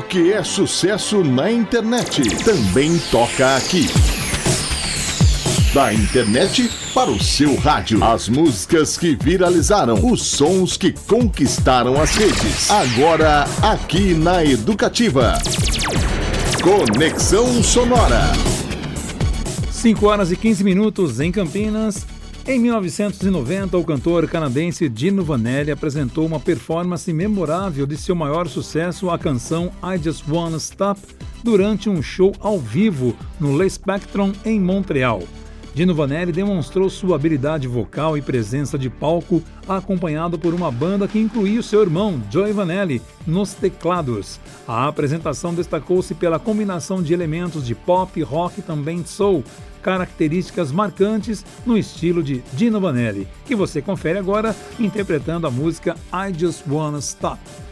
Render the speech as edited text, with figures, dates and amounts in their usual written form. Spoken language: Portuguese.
que é sucesso na internet também toca aqui. Da internet para o seu rádio. As músicas que viralizaram, os sons que conquistaram as redes. Agora, aqui na Educativa. Conexão Sonora. 5h15 em Campinas. Em 1990, o cantor canadense Dino Vanelli apresentou uma performance memorável de seu maior sucesso, a canção I Just Wanna Stop, durante um show ao vivo no Le Spectrum, em Montreal. Dino Vanelli demonstrou sua habilidade vocal e presença de palco, acompanhado por uma banda que incluía o seu irmão, Joey Vanelli, nos teclados. A apresentação destacou-se pela combinação de elementos de pop, rock e também soul, características marcantes no estilo de Dino Vanelli, que você confere agora interpretando a música I Just Wanna Stop.